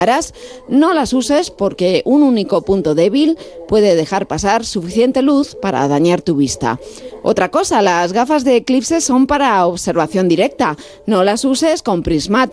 no las uses porque un único punto débil puede dejar pasar suficiente luz para dañar tu vista. Otra cosa, las gafas de eclipse son para observación directa. No las uses con prismáticos